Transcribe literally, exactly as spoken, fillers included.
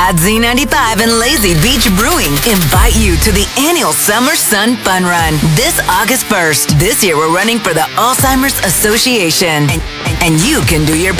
Pat Z ninety-five and Lazy Beach Brewing invite you to the annual Summer Sun Fun Run this August first. This year we're running for the Alzheimer's Association, and, and you can do your